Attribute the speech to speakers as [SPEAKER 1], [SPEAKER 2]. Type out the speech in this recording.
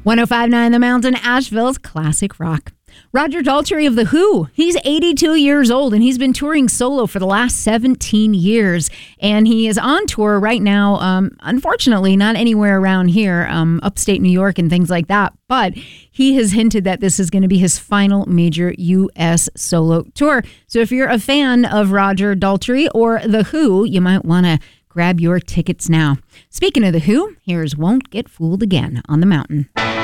[SPEAKER 1] 105.9 The Mountain, Asheville's classic rock. Roger Daltrey of The Who. He's 82 years old and he's been touring solo for the last 17 years. And he is on tour right now, unfortunately, not anywhere around here, upstate New York and things like that. But he has hinted that this is going to be his final major U.S. solo tour. So if you're a fan of Roger Daltrey or The Who, you might want to grab your tickets now. Speaking of The Who, here's Won't Get Fooled Again on The Mountain.